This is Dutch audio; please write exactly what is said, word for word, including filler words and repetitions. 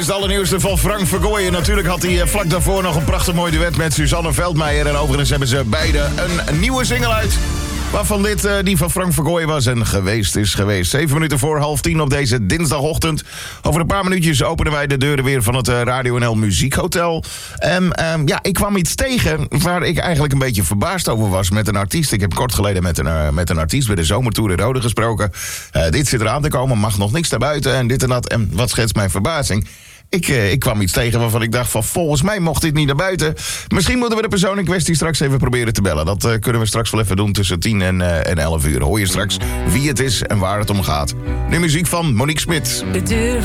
is het allernieuwste van Frank Vergooyen. Natuurlijk had hij vlak daarvoor nog een prachtig mooi duet met Suzanne Veldmeijer. En overigens hebben ze beide een nieuwe single uit. Waarvan dit uh, die van Frank Vergooyen was en geweest is geweest. Zeven minuten voor half tien op deze dinsdagochtend. Over een paar minuutjes openen wij de deuren weer van het uh, Radio N L Muziekhotel. En um, ja, ik kwam iets tegen waar ik eigenlijk een beetje verbaasd over was met een artiest. Ik heb kort geleden met een, uh, met een artiest bij de Zomertour in Rode gesproken. Uh, dit zit eraan te komen, mag nog niks naar buiten en dit en dat. En wat schetst mijn verbazing? Ik, uh, ik kwam iets tegen waarvan ik dacht van volgens mij mocht dit niet naar buiten. Misschien moeten we de persoon in kwestie straks even proberen te bellen. Dat uh, kunnen we straks wel even doen tussen tien en, uh, en elf uur. Hoor je straks wie het is en waar het om gaat. De muziek van Monique Smit.